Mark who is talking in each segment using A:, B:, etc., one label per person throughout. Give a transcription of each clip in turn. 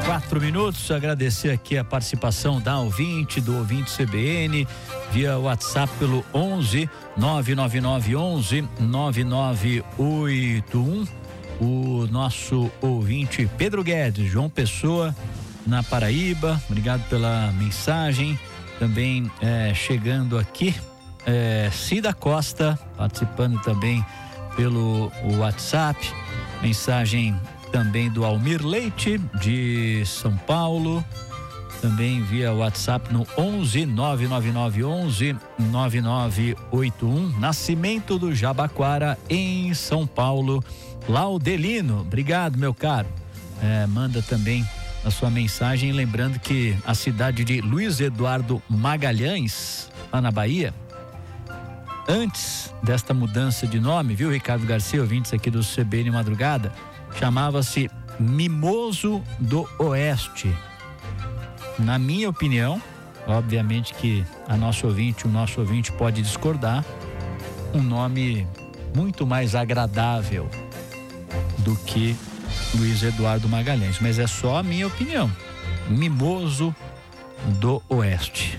A: 4 minutos, agradecer aqui a participação do ouvinte CBN, via WhatsApp pelo 11 999 11 9981. O nosso ouvinte Pedro Guedes, João Pessoa, na Paraíba, obrigado pela mensagem. Também chegando aqui, Cida Costa, participando também pelo WhatsApp, mensagem também do Almir Leite, de São Paulo, também via WhatsApp no 11 999 11 9981, Nascimento do Jabaquara, em São Paulo. Laudelino, obrigado, meu caro. Manda também a sua mensagem, lembrando que a cidade de Luiz Eduardo Magalhães, lá na Bahia, antes desta mudança de nome, viu, Ricardo Garcia, ouvintes aqui do CBN Madrugada, chamava-se Mimoso do Oeste. Na minha opinião, obviamente que o nosso ouvinte pode discordar, um nome muito mais agradável do que Luiz Eduardo Magalhães, mas é só a minha opinião. Mimoso do Oeste.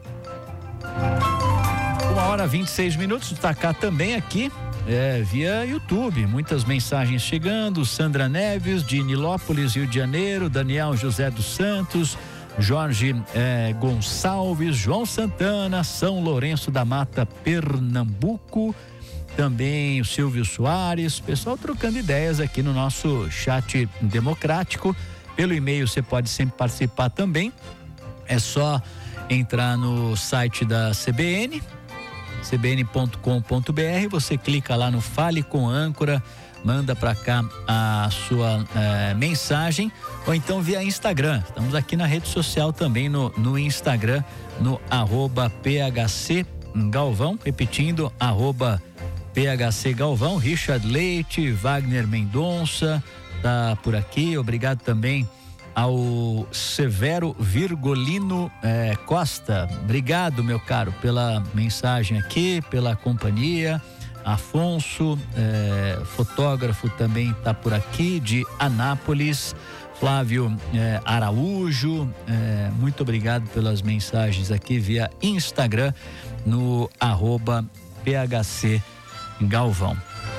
A: 1h26, destacar também aqui via YouTube, muitas mensagens chegando. Sandra Neves, de Nilópolis, Rio de Janeiro, Daniel José dos Santos, Jorge Gonçalves, João Santana, São Lourenço da Mata, Pernambuco, também o Silvio Soares, pessoal trocando ideias aqui no nosso chat democrático. Pelo e-mail você pode sempre participar também, é só entrar no site da CBN, cbn.com.br, você clica lá no Fale com Âncora, manda para cá a sua mensagem, ou então via Instagram. Estamos aqui na rede social também, no Instagram, no @PHC Galvão, repetindo, @PHC Galvão. Richard Leite, Wagner Mendonça tá por aqui, obrigado também ao Severo Virgolino Costa, obrigado, meu caro, pela mensagem aqui, pela companhia. Afonso, fotógrafo, também tá por aqui, de Anápolis. Flávio Araújo, muito obrigado pelas mensagens aqui via Instagram, no @PHC Galvão.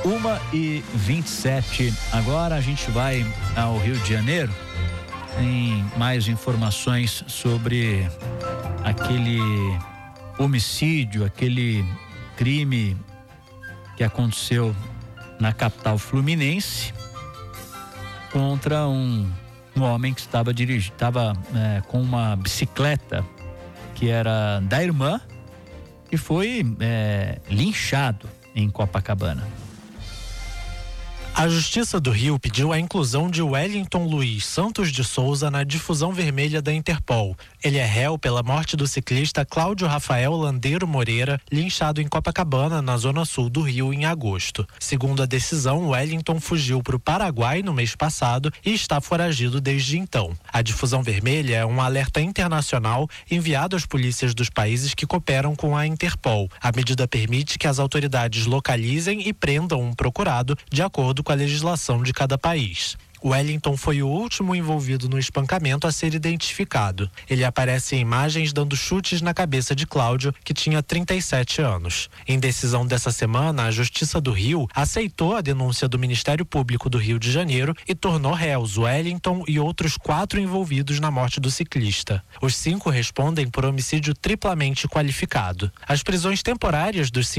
A: 1h27, agora a gente vai ao Rio de Janeiro. Tem mais informações sobre aquele homicídio, aquele crime que aconteceu na capital fluminense contra um homem que estava com uma bicicleta que era da irmã e foi linchado em Copacabana.
B: A Justiça do Rio pediu a inclusão de Wellington Luiz Santos de Souza na difusão vermelha da Interpol. Ele é réu pela morte do ciclista Cláudio Rafael Landeiro Moreira, linchado em Copacabana, na zona sul do Rio, em agosto. Segundo a decisão, Wellington fugiu para o Paraguai no mês passado e está foragido desde então. A difusão vermelha é um alerta internacional enviado às polícias dos países que cooperam com a Interpol. A medida permite que as autoridades localizem e prendam um procurado de acordo com a legislação de cada país. Wellington foi o último envolvido no espancamento a ser identificado. Ele aparece em imagens dando chutes na cabeça de Cláudio, que tinha 37 anos. Em decisão dessa semana, a Justiça do Rio aceitou a denúncia do Ministério Público do Rio de Janeiro e tornou réus Wellington e outros 4 envolvidos na morte do ciclista. Os 5 respondem por homicídio triplamente qualificado. As prisões temporárias dos